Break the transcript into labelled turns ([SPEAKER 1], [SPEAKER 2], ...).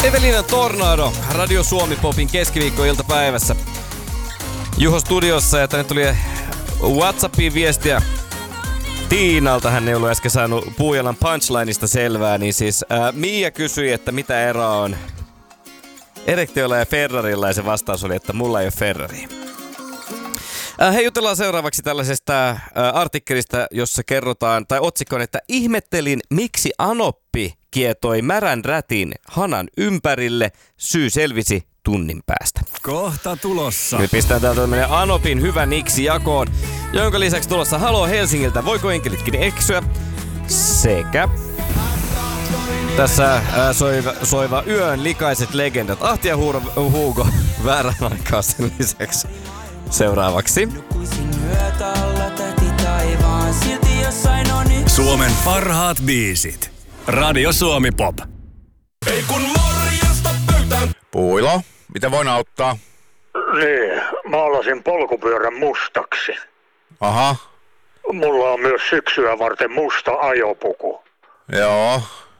[SPEAKER 1] Evelinan Tornado, Radio Suomi Popin keskiviikkoiltapäivässä. Juho studiossa ja tänne tuli WhatsAppiin viestiä Tiinalta. Hän ei ollut äsken saanut Puujalan punchlineista selvää, niin siis Mia kysyi, että mitä eroa on erektiolla ja Ferrarilla, ja se vastaus oli, että mulla ei ole Ferrari. Hei, jutellaan seuraavaksi tällaisesta artikkelista, jossa kerrotaan, tai otsikon, että ihmettelin, miksi Anoppi kietoi märän rätin hanan ympärille. Syy selvisi tunnin päästä.
[SPEAKER 2] Kohta tulossa.
[SPEAKER 1] Nyt pistää täältä tämmönen Anopin hyvä niksi jakoon, jonka lisäksi tulossa Halo Helsingiltä. Voiko enkelitkin eksyä? Sekä tässä soiva yön likaiset legendat. Ahti ja Hugo väärän aikaa sen lisäksi. Seuraavaksi
[SPEAKER 2] Suomen parhaat biisit. Radio Suomi Pop.
[SPEAKER 3] Ei kun morjesta pöytään.
[SPEAKER 4] Puilo, miten voin auttaa?
[SPEAKER 5] Niin, maalasin polkupyörän mustaksi.
[SPEAKER 4] Aha.
[SPEAKER 5] Mulla on myös syksyä varten musta ajopuku.
[SPEAKER 4] Joo.